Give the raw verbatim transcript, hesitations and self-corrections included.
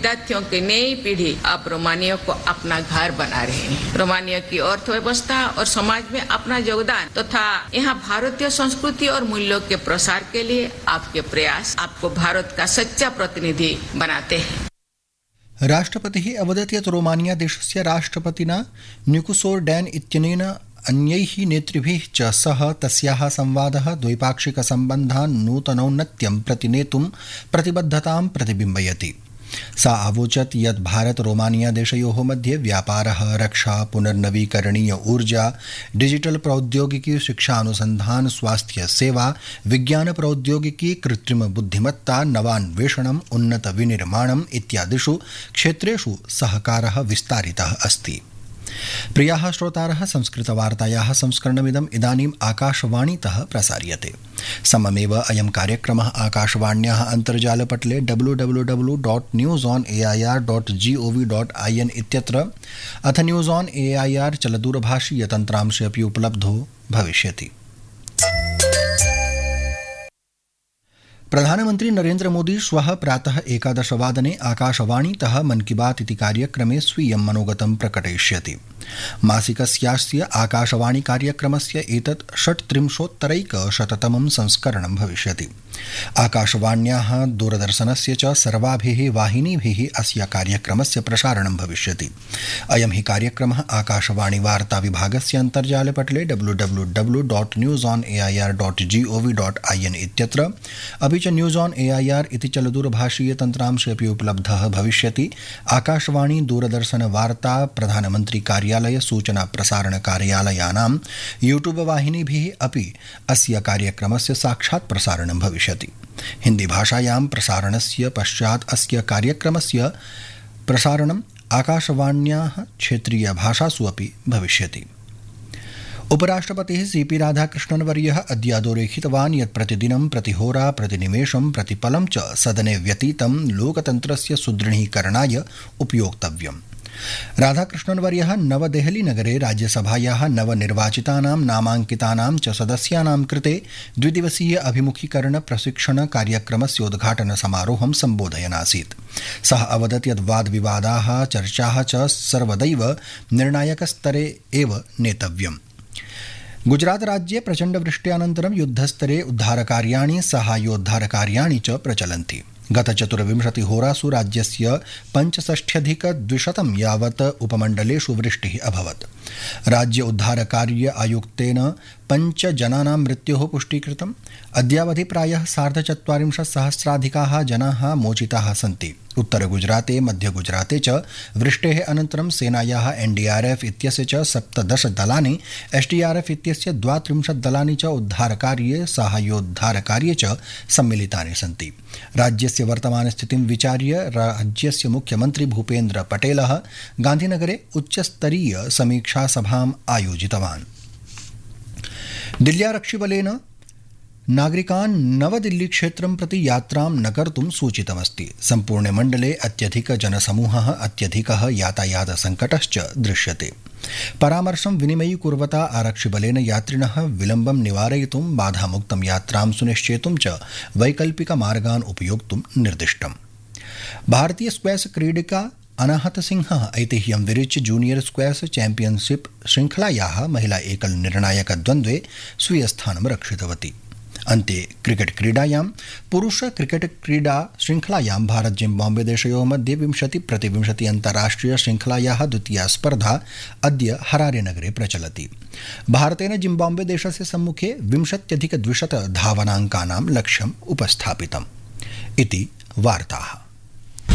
विद्यार्थियों की नई पीढ़ी अब रोमानिया को अपना घर बना रहे हैं। रोमानिया की अर्थव्यवस्था और समाज में अपना योगदान तथा तो यहाँ भारतीय संस्कृति और मूल्यों के प्रसार के लिए आपके प्रयास आपको भारत का सच्चा प्रतिनिधि बनाते हैं। राष्ट्रपतिः अवदत् यत् रोमानिया देशस्य राष्ट्रपतिना निकोसोर्डैन इत्यनेन अन्यैः नेतृभिः च सह तस्याः संवादः द्वैपाक्षिकसम्बन्धान् नूतनौन्नत्यं प्रतिनेतुं प्रतिबद्धतां प्रतिबिम्बयति। सा अवोचत् यत् भारत रोमानिया देशयोः मध्ये व्यापारः, रक्षा, पुनर्नवीकरणीय ऊर्जा, डिजिटल प्रौद्योगिकी, शिक्षा अनुसंधान, स्वास्थ्य सेवा, विज्ञान प्रौद्योगिकी, कृत्रिम बुद्धिमत्ता, नवान्वेषणम्, उन्नत विनिर्माणम् इत्यादिषु क्षेत्रेषु सहकारः विस्तारितः अस्ति। प्रियाः श्रोतारः, संस्कृतवार्तायाः संस्करणमिदम् इदानीम् आकाशवाणीतः प्रसार्यते। सममेव अयं कार्यक्रमः आकाशवाण्याः अन्तर्जालपटले W W W dot news on A I are dot ji O V dot ऐ एन् इत्यत्र अथ न्यूस् आन् ए ऐ आर् चलदूरभाषीयतन्त्रांशे अपि उपलब्धो भविष्यति। प्रधानमन्त्री नरेन्द्र मोदी श्वः प्रातः एकादशवादने आकाशवाणीतः मन की बात इति कार्यक्रमे स्वीयं मनोगतं प्रकटयिष्यति। मासिकस्यास्य आकाशवाणी कार्यक्रमस्य एतत् षट्त्रिंशोत्तरैकशततमं संस्करणं भविष्यति। आकाशवाण्याः दूरदर्शनस्य च सर्वाभिः वाहिनीभिः अस्य कार्यक्रमस्य प्रसारणं भविष्यति। अयं हि कार्यक्रमः आकाशवाणी वार्ता विभागस्य अन्तर्जालपटले W W W dot news on A I are dot ji O V dot ऐ एन् इत्यत्र अपि च न्यूस् आन् ए ऐ आर् इति चलदूरभाषीयतन्त्रांशे अपि उपलब्धः भविष्यति। आकाशवाणी दूरदर्शन वार्ता प्रधानमन्त्री कार्यालय सूचना प्रसारण कार्यालयानां यूट्यूब वाहिनीभिः अपि अस्य कार्यक्रमस्य साक्षात् प्रसारणं भविष्यति। हिंदी भाषायां प्रसारणस्य पश्चात् अस्य कार्यक्रमस्य प्रसारणम् आकाशवाण्याः क्षेत्रीय भाषासु अपि भविष्यति। उपराष्ट्रपतिः सी पी राधाकृष्णन् वर्यः अद्य अधोरेखितवान् यत् प्रतिदिनं प्रतिहोरा प्रतिनिमेषं प्रतिपलं च सदने व्यतीतं लोकतन्त्रस्य सुदृढीकरणाय उपयोक्तव्यम्। राधाकृष्णन् वर्यः नवदेहलीनगरे राज्यसभायाः नवनिर्वाचितानां नामाङ्कितानां च सदस्यानां कृते द्विदिवसीय अभिमुखीकरण प्रशिक्षण कार्यक्रमस्य उद्घाटन समारोहं सम्बोधयन् आसीत्। सः अवदत् यत् वादविवादाः चर्चाः च सर्वदैव निर्णायकस्तरे एव नेतव्यम्। गुजरात राज्ये प्रचण्डवृष्ट्यानन्तरं युद्धस्तरे उद्धारकार्याणि साहाय्योद्धारकार्याणि च प्रचलन्ति। गत चतुर्विंशतिहोरासु राज्यस्य पञ्चषष्ट्यधिकद्विशतं यावत् उपमण्डलेषु वृष्टिः अभवत्। राज्य उद्धारकार्य आयुक्तेन पञ्च जनानां मृत्योः पुष्टीकृतम्। अद्यावधि प्रायः सार्धचत्वारिंशत् सहस्राधिकाः जनाः मोचिताः सन्ति। उत्तरगुजराते मध्यगुजराते च वृष्टेः अनन्तरं सेनायाः एन् डी आर् एफ् इत्यस्य च सप्तदश दलानि, एस् डी आर् एफ् इत्यस्य द्वात्रिंशत् दलानि च उद्धारकार्ये साहाय्योद्धारकार्ये च सम्मिलितानि सन्ति। राज्यस्य वर्तमानस्थितिं विचार्य राज्यस्य मुख्यमन्त्री भूपेन्द्र पटेलः गान्धीनगरे उच्चस्तरीय समीक्षासभाम् आयोजितवान्। दिल्ल्यारक्षिबलेन नागरिकान् नवदिल्लीक्षेत्रं प्रति यात्रां न कर्तुं सूचितमस्ति। सम्पूर्णे मण्डले अत्यधिक जनसमूहः अत्यधिकः यातायातसङ्कटश्च दृश्यते। परामर्शं विनिमयीकुर्वता आरक्षिबलेन यात्रिणः विलम्बं निवारयितुं बाधामुक्तं यात्रां सुनिश्चेतुं च वैकल्पिकमार्गान् उपयोक्तुं निर्दिष्टम्। भारतीय स्क्वैश क्रीडिका अनाहत सिंहः ऐतिह्यं विरिच्य जूनियर स्क्वैश चैम्पियनशिप श्रृङ्खलायाः महिला एकल निर्णायकद्वन्द्वे स्वीयस्थानं रक्षितवती। अन्ते क्रिकेट क्रीडायां पुरुष क्रिकेट क्रीडा श्रृङ्खलायां भारत जिम्बाब्वे देशयोः मध्ये विंशति प्रतिविंशति अन्ताराष्ट्रिय श्रृङ्खलायाः द्वितीया स्पर्धा अद्य हरारे नगरे प्रचलति। भारतेन जिम्बाब्वे देशस्य सम्मुखे विंशत्यधिकद्विशत धावनाङ्कानां लक्ष्यम् उपस्थापितम्। इति वार्ताः।